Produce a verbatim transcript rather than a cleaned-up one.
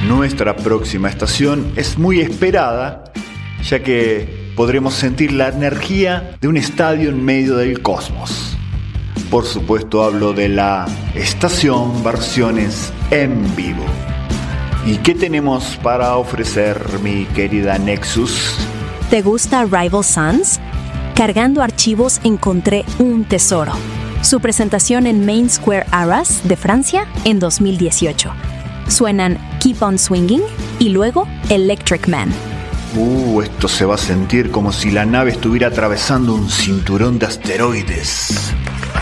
Nuestra próxima estación es muy esperada, ya que podremos sentir la energía de un estadio en medio del cosmos. Por supuesto hablo de la estación Versiones en Vivo. ¿Y qué tenemos para ofrecer, mi querida Nexus? ¿Te gusta Rival Sons? Cargando archivos encontré un tesoro. Su presentación en Main Square Arras de Francia en dos mil dieciocho. Suenan Keep on Swinging y luego Electric Man. Uh, esto se va a sentir como si la nave estuviera atravesando un cinturón de asteroides.